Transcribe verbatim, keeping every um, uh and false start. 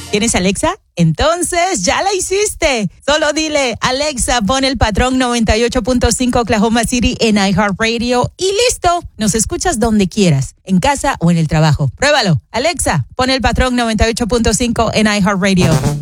¿Tienes Alexa? Entonces, ya la hiciste. Solo dile, Alexa, pon el patrón noventa y ocho punto cinco Oklahoma City en iHeartRadio y listo. Nos escuchas donde quieras, en casa o en el trabajo. Pruébalo. Alexa, pon el patrón noventa y ocho punto cinco en iHeartRadio.